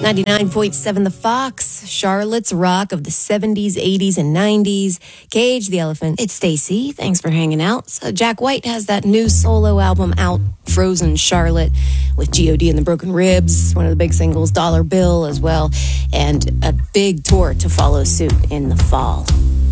99.7 The Fox, Charlotte's rock of the 70s, 80s, and 90s. Cage the Elephant. It's Stacy. Thanks for hanging out. So Jack White has that new solo album out, Frozen Charlotte, with G.O.D. and the Broken Ribs, one of the big singles, Dollar Bill as well, and a big tour to follow suit in the fall.